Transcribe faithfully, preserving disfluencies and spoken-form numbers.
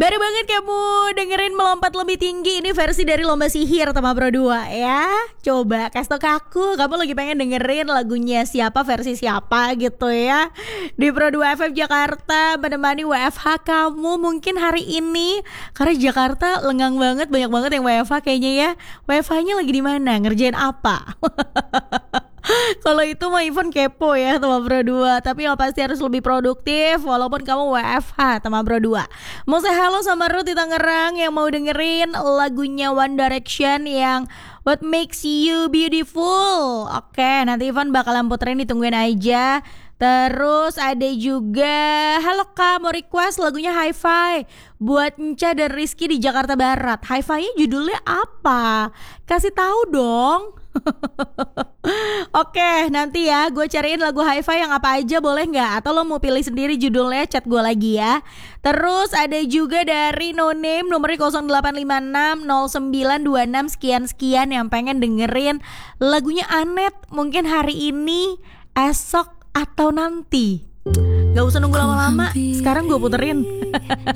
Baru banget kamu dengerin Melompat Lebih Tinggi. Ini versi dari Lomba Sihir Tema Pro dua ya. Coba kasih tau ke aku, kamu lagi pengen dengerin lagunya siapa, versi siapa gitu ya. Di Pro dua F M Jakarta menemani W F H kamu mungkin hari ini. Karena Jakarta lengang banget, banyak banget yang W F H kayaknya ya. W F H-nya lagi di mana? Ngerjain apa? Kalau itu mah Ivan kepo ya Tema Pro dua. Tapi yang pasti harus lebih produktif walaupun kamu W F H Tema Pro dua. Mau say halo sama Ruth di Tangerang yang mau dengerin lagunya One Direction yang What Makes You Beautiful. Oke, nanti Ivan bakalan puterin, ditungguin aja. Terus ada juga, halo Kak, mau request lagunya Hi-Fi buat Enca dan Rizky di Jakarta Barat. Hi-Fi-nya judulnya apa? Kasih tahu dong. Oke, nanti ya gue cariin lagu Hi-Fi yang apa aja, boleh nggak? Atau lo mau pilih sendiri judulnya, chat gue lagi ya. Terus ada juga dari No Name nomor nol delapan lima enam nol sembilan dua enam sekian-sekian yang pengen dengerin lagunya Anet. Mungkin hari ini, esok, atau nanti. Gak usah nunggu lama-lama, sekarang gue puterin.